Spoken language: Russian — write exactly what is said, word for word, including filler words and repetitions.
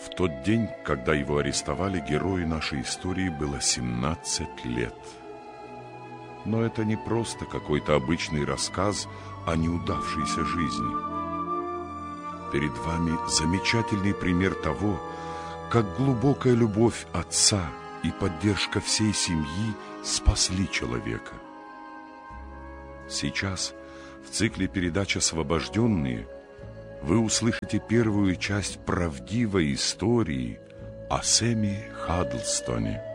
В тот день, когда его арестовали, герою нашей истории было семнадцать лет. Но это не просто какой-то обычный рассказ о неудавшейся жизни. Перед вами замечательный пример того, как глубокая любовь отца и поддержка всей семьи спасли человека. Сейчас в цикле передач «Освобожденные» вы услышите первую часть правдивой истории о Сэме Хаддлстоне.